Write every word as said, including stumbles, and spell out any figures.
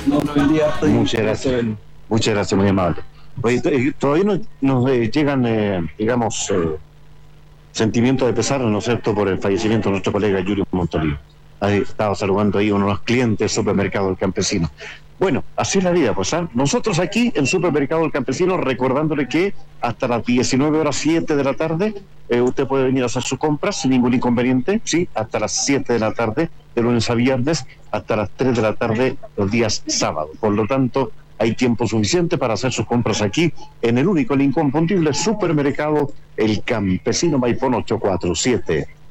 No, no, el día estoy... Muchas gracias. Muchas gracias, muy amable. Oye, todavía no, nos eh, llegan, eh, digamos, eh, sentimientos de pesar, ¿no es cierto?, por el fallecimiento de nuestro colega Julio Montolio. Estaba saludando ahí uno de los clientes del supermercado del Campesino. Bueno, así es la vida, pues, ¿eh? Nosotros aquí en Supermercado del Campesino, recordándole que hasta las diecinueve horas siete de la tarde, eh, usted puede venir a hacer sus compras sin ningún inconveniente, sí, hasta las siete de la tarde, de lunes a viernes, hasta las tres de la tarde, los días sábados. Por lo tanto, hay tiempo suficiente para hacer sus compras aquí, en el único, el inconfundible Supermercado El Campesino, Maipón ocho cuatro siete.